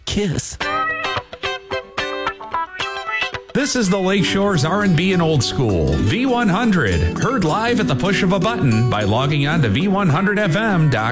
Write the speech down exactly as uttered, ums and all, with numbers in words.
Kiss. This is the Lakeshore's R and B and Old School, V one hundred, heard live at the push of a button by logging on to V one hundred F M dot com.